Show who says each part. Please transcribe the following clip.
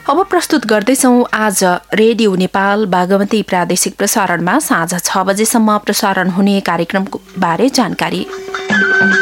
Speaker 1: अब प्रस्तुत गर्दैछौं आज रेडियो नेपाल बागमती प्रादेशिक प्रसारणमा साँझ 6 बजेसम्म प्रसारण हुने कार्यक्रमको बारे जानकारी।